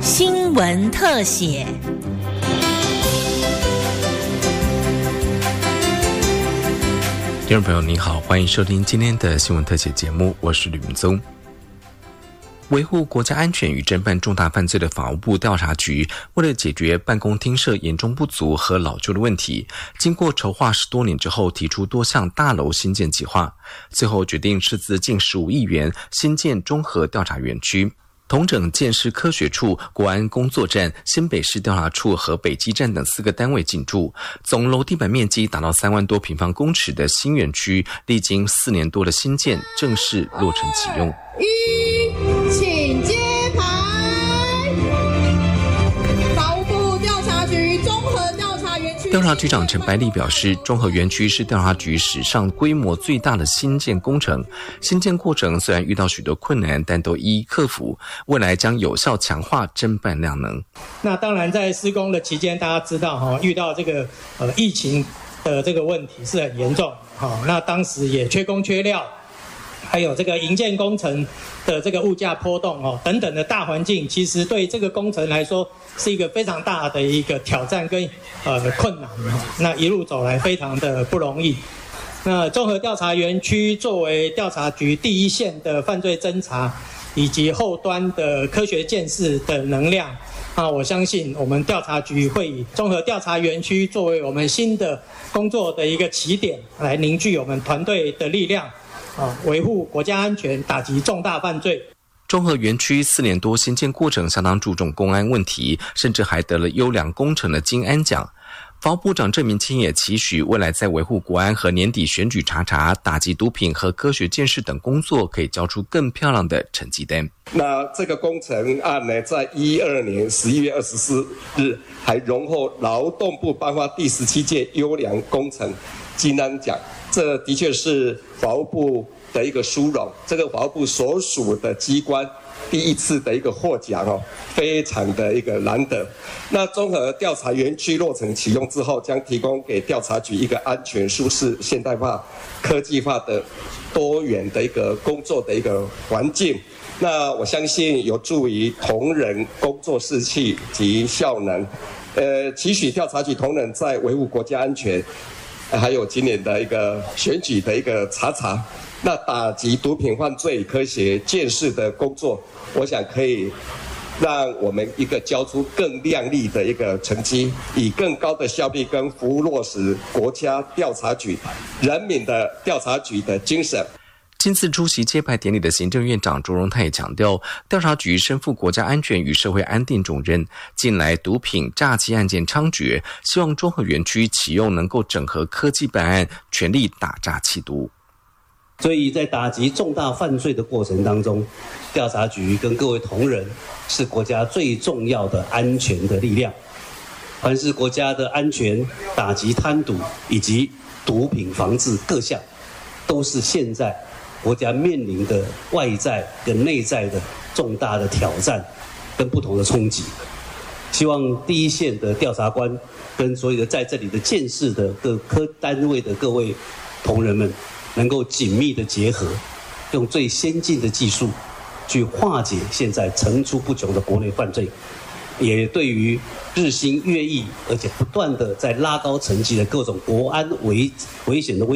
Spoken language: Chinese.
新闻特写。 听众朋友您好，欢迎收听今天的新闻特写节目，我是吕明宗。维护国家安全与侦办重大犯罪的法务部调查局，为了解决办公厅舍严重不足和老旧的问题，经过筹划10多年之后，提出多项大楼新建计划，最后决定斥资近15亿元新建综合调查园区。统整建市科学处、国安工作站、新北市调查处和北基站等4个单位进驻，总楼地板面积达到3万多平方公尺的新园区，历经4年多的新建，正式落成启用。 请接牌。法务部调查局综合调查园区。 调查局长陈白丽表示，综合园区是调查局史上规模最大的新建工程。新建过程虽然遇到许多困难，但都一一克服，未来将有效强化侦办量能。 那当然，在施工的期间，大家知道遇到这个疫情的这个问题是很严重，那当时也缺工缺料。还有这个营建工程的这个物价波动等等的大环境，其实对这个工程来说是一个非常大的一个挑战跟困难。那一路走来非常的不容易。那综合调查园区作为调查局第一线的犯罪侦查以及后端的科学鉴识的能量，我相信我们调查局会以综合调查园区作为我们新的工作的一个起点，来凝聚我们团队的力量。维护国家安全，打击重大犯罪。 综合园区4年多新建过程相当注重公安问题，甚至还得了优良工程的金安奖。法务部长郑明清也期许未来在维护国安和年底选举查、打击毒品和科学鉴识等工作，可以交出更漂亮的成绩单。 那这个工程案呢，在2012年11月24日还荣获劳动部颁发第17届优良工程金安奖。这的确是法务部的一个殊荣，这个法务部所属的机关第一次的一个获奖非常的一个难得。那综合调查园区落成启用之后，将提供给调查局一个安全、舒适、现代化、科技化的多元的一个工作的一个环境。那我相信有助于同仁工作士气及效能。期许调查局同仁在维护国家安全，还有今年的一个选举的一个查，那打击毒品犯罪、科学鉴识的工作，我想可以让我们一个交出更亮丽的一个成绩，以更高的效率跟服务落实国家调查局、人民的调查局的精神。 亲自出席揭牌典礼的行政院长卓荣泰也强调，调查局身负国家安全与社会安定重任，近来毒品诈欺案件猖獗，希望综合园区启用能够整合科技办案，全力打诈缉毒。 所以在打击重大犯罪的过程当中，调查局跟各位同仁是国家最重要的安全的力量。凡是国家的安全、打击贪渎以及毒品防治各项，都是现在国家面临的外在跟内在的重大的挑战跟不同的冲击。希望第一线的调查官跟所有的在这里的建识的各科单位的各位同仁们，能够紧密的结合，用最先进的技术去化解现在层出不穷的国内犯罪，也对于日新月异而且不断的在拉高层级的各种国安危险的